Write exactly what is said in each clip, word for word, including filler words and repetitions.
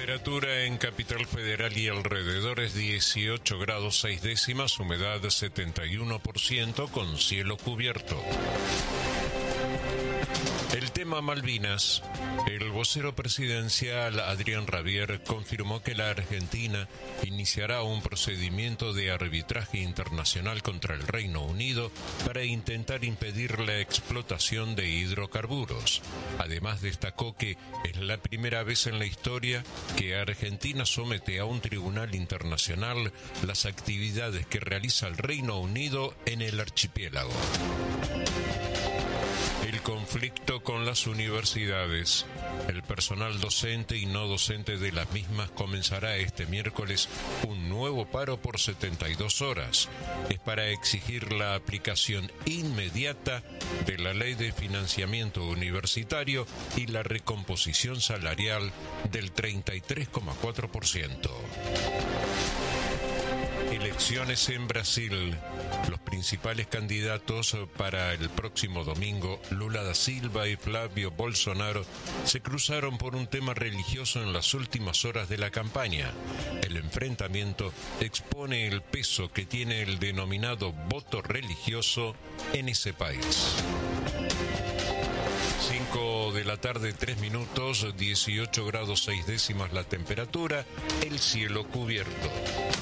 Temperatura en Capital Federal y alrededores dieciocho grados seis décimas, humedad setenta y uno por ciento con cielo cubierto. El tema Malvinas. El vocero presidencial Adrián Rabier confirmó que la Argentina iniciará un procedimiento de arbitraje internacional contra el Reino Unido para intentar impedir la explotación de hidrocarburos. Además, destacó que es la primera vez en la historia que Argentina somete a un tribunal internacional las actividades que realiza el Reino Unido en el archipiélago. El conflicto con las universidades. El personal docente y no docente de las mismas comenzará este miércoles un nuevo paro por setenta y dos horas. Es para exigir la aplicación inmediata de la Ley de Financiamiento Universitario y la recomposición salarial del treinta y tres coma cuatro por ciento. Elecciones en Brasil. Los principales candidatos para el próximo domingo, Lula da Silva y Flavio Bolsonaro, se cruzaron por un tema religioso en las últimas horas de la campaña. El enfrentamiento expone el peso que tiene el denominado voto religioso en ese país. cinco de la tarde, tres minutos, dieciocho grados seis décimas la temperatura, el cielo cubierto.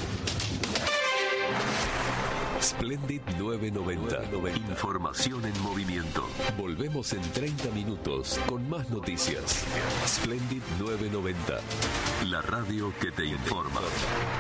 Splendid novecientos noventa. Información en movimiento. Volvemos en treinta minutos con más noticias. Splendid novecientos noventa. La radio que te informa.